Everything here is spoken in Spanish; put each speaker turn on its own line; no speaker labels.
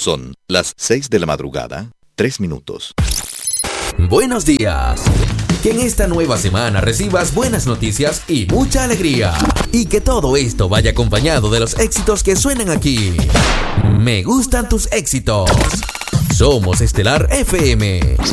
Son las 6 de la madrugada, 3 minutos.
Buenos días. Que en esta nueva semana recibas buenas noticias y mucha alegría. Y que todo esto vaya acompañado de los éxitos que suenan aquí. Me gustan tus éxitos. Somos Estelar FM.